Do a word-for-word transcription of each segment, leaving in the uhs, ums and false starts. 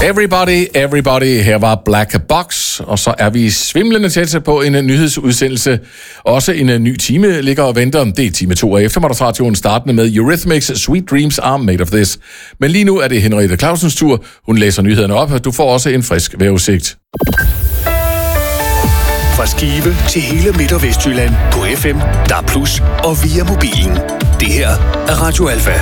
Everybody, everybody, her var Black Box, og så er vi svimlende tæt på en nyhedsudsendelse. Også en ny time ligger og venter. Det er time to af eftermiddagsradioen, startende med Eurythmics Sweet Dreams Are Made of This. Men lige nu er det Henriette Clausens tur. Hun læser nyhederne op, og du får også en frisk vejrudsigt. Fra Skive til hele Midt- og Vestjylland på F M, D A B plus, og via mobilen. Det her er Radio Alfa.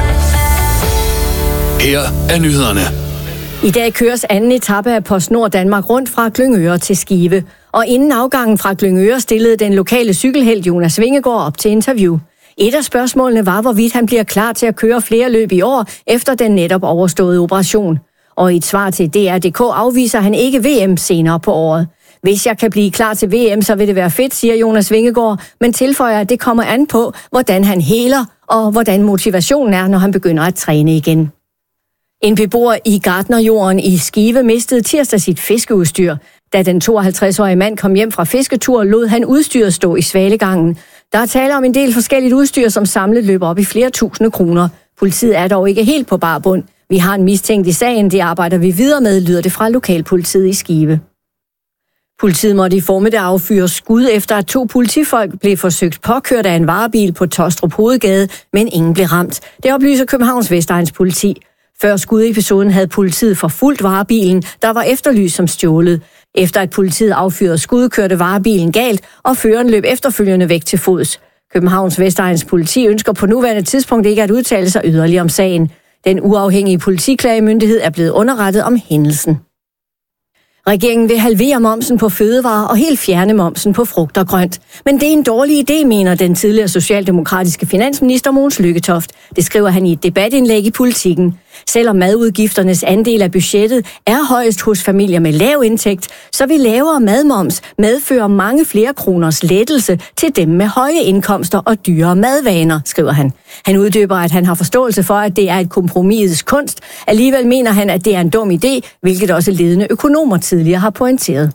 Her er nyhederne. I dag køres anden etape af PostNord Danmark rundt fra Glyngøre til Skive. Og inden afgangen fra Glyngøre stillede den lokale cykelhelt Jonas Vingegaard op til interview. Et af spørgsmålene var, hvorvidt han bliver klar til at køre flere løb i år efter den netop overståede operation. Og i et svar til D R punktum d k afviser han ikke V M senere på året. Hvis jeg kan blive klar til V M, så vil det være fedt, siger Jonas Vingegaard, men tilføjer, at det kommer an på, hvordan han heler og hvordan motivationen er, når han begynder at træne igen. En beboer i Gartnerjorden i Skive mistede tirsdag sit fiskeudstyr. Da den tooghalvtreds-årige mand kom hjem fra fisketur, lod han udstyret stå i svalegangen. Der er tale om en del forskelligt udstyr, som samlet løber op i flere tusinde kroner. Politiet er dog ikke helt på bar bund. Vi har en mistænkt i sagen, det arbejder vi videre med, lyder det fra lokalpolitiet i Skive. Politiet måtte i formiddag affyre skud efter, at to politifolk blev forsøgt påkørt af en varebil på Tostrup Hovedgade, men ingen blev ramt. Det oplyser Københavns Vestegns politi. Før skudepisoden havde politiet forfulgt varebilen, der var efterlyst som stjålet. Efter at politiet affyrede skud, kørte varebilen galt, og føreren løb efterfølgende væk til fods. Københavns Vestegns politi ønsker på nuværende tidspunkt ikke at udtale sig yderligere om sagen. Den uafhængige politiklagemyndighed er blevet underrettet om hændelsen. Regeringen vil halvere momsen på fødevarer og helt fjerne momsen på frugt og grønt. Men det er en dårlig idé, mener den tidligere socialdemokratiske finansminister Mogens Lykketoft. Det skriver han i et debatindlæg i Politikken. Selvom madudgifternes andel af budgettet er højest hos familier med lav indtægt, så vil lavere madmoms medføre mange flere kroners lettelse til dem med høje indkomster og dyre madvaner, skriver han. Han uddyber, at han har forståelse for, at det er et kompromisets kunst. Alligevel mener han, at det er en dum idé, hvilket også ledende økonomer tidligere har pointeret.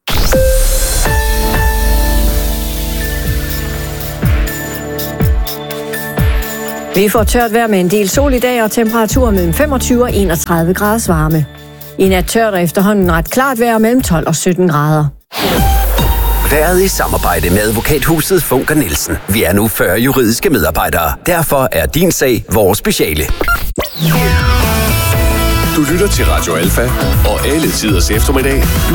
Vi får tørt vejr med en del sol i dag og temperaturer mellem femogtyve og enogtredive graders varme. I nat tørt og efterhånden ret klart vejr mellem tolv og sytten grader. Været i samarbejde med advokathuset Funker Nielsen. Vi er nu fyrre juridiske medarbejdere. Derfor er din sag vores speciale. Du lytter til Radio Alfa og alle tiders eftermiddag.